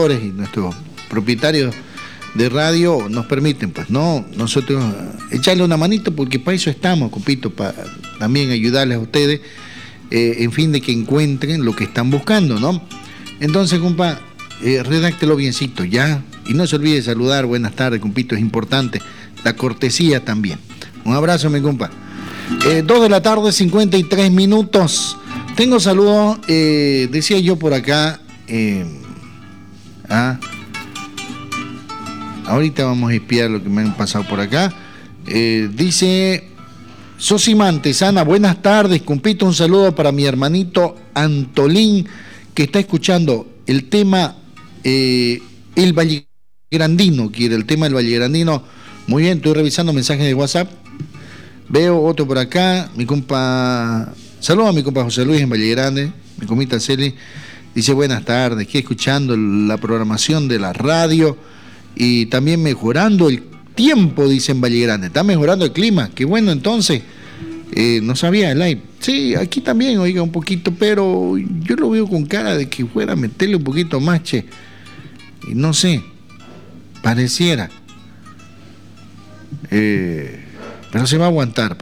operadores y nuestros propietarios de radio nos permiten, pues, ¿no? Nosotros echarle una manito, porque para eso estamos, compito, para también ayudarles a ustedes, en fin de que encuentren lo que están buscando, ¿no? Entonces, compa, redáctelo biencito, ¿ya? Y no se olvide de saludar, buenas tardes, compito, es importante, la cortesía también. Un abrazo, mi compa. 2 de la tarde, 53 minutos. Tengo saludos, decía yo por acá, ahorita vamos a espiar lo que me han pasado por acá. Dice Sosimante Sana, buenas tardes, compito, un saludo para mi hermanito Antolín, que está escuchando el tema El Vallegrandino, quiere el tema del Vallegrandino. Muy bien, estoy revisando mensajes de WhatsApp. Veo otro por acá, mi compa, saludos a mi compa José Luis en Vallegrande, mi comita Celi, dice buenas tardes, que escuchando la programación de la radio y también mejorando el tiempo, dice en Vallegrande, está mejorando el clima, qué bueno entonces, no sabía el live, sí, aquí también, oiga, un poquito, pero yo lo veo con cara de que fuera a meterle un poquito más, che, y no sé, pareciera, pero se va a aguantar.